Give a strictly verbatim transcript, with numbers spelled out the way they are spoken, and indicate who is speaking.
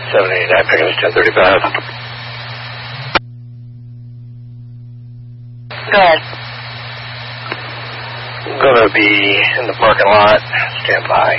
Speaker 1: seven eighty-nine, picking us ten thirty-five.
Speaker 2: Go ahead.
Speaker 1: I'm going to be in the parking lot. Stand by.